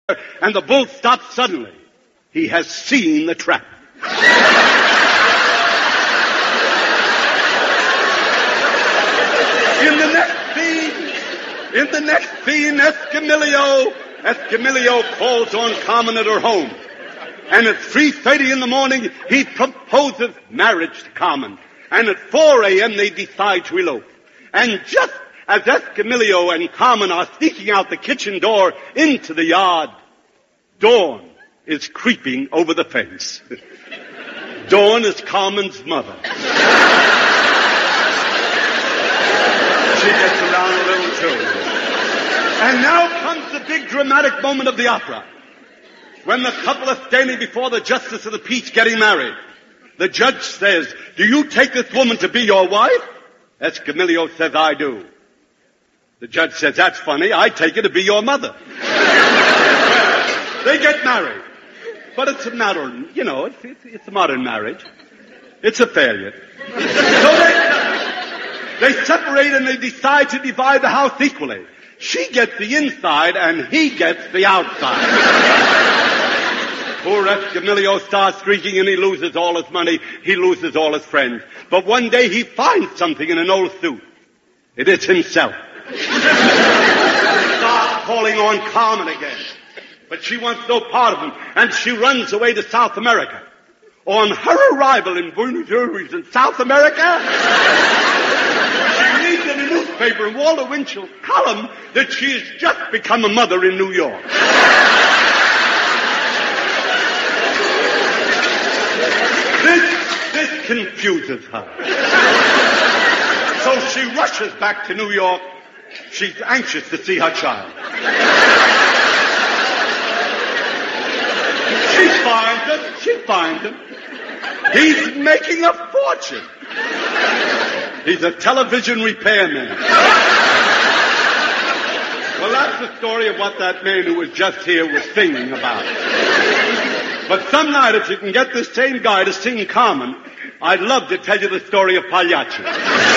and the bull stops suddenly. He has seen the trap. In the next scene, Escamillo calls on Carmen at her home. And at 3:30 in the morning, he proposes marriage to Carmen. And at 4 a.m., they decide to elope. And just as Escamillo and Carmen are sneaking out the kitchen door into the yard, Dawn is creeping over the fence. Dawn is Carmen's mother. She gets around a little too. And now comes the big dramatic moment of the opera. When the couple are standing before the justice of the peace getting married, the judge says, "Do you take this woman to be your wife?" Escamillo says, "I do." The judge says, "That's funny. I take her to be your mother." They get married. But it's a modern, it's a modern marriage. It's a failure. So they separate and they decide to divide the house equally. She gets the inside and he gets the outside. Poor Escamillo starts drinking and he loses all his money. He loses all his friends. But one day he finds something in an old suit. It is himself. He starts calling on Carmen again. But she wants no part of him, and she runs away to South America. On her arrival in Buenos Aires in South America, she reads in a newspaper in Walter Winchell's column that she has just become a mother in New York. This confuses her. So she rushes back to New York. She's anxious to see her child. She finds him. He's making a fortune. He's a television repairman. Well, that's the story of what that man who was just here was singing about. But some night, if you can get this same guy to sing Carmen, I'd love to tell you the story of Pagliacci.